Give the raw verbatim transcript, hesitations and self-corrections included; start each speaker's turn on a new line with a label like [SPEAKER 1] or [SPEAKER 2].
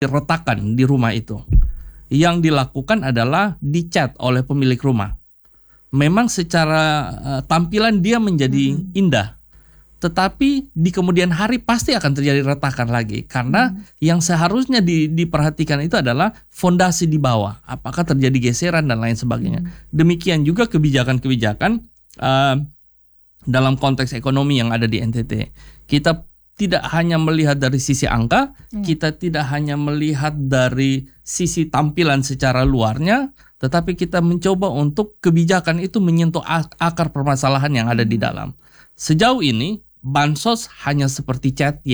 [SPEAKER 1] retakan di rumah itu. Yang dilakukan adalah dicat oleh pemilik rumah. Memang secara uh, tampilan dia menjadi hmm. indah, tetapi di kemudian hari pasti akan terjadi retakan lagi. Karena hmm. yang seharusnya di, diperhatikan itu adalah fondasi di bawah. Apakah terjadi geseran dan lain sebagainya. Hmm. Demikian juga kebijakan-kebijakan uh, dalam konteks ekonomi yang ada di N T T. Kita tidak hanya melihat dari sisi angka, hmm. kita tidak hanya melihat dari sisi tampilan secara luarnya, tetapi kita mencoba untuk kebijakan itu menyentuh akar permasalahan yang ada hmm. di dalam. Sejauh ini, bansos hanya seperti cat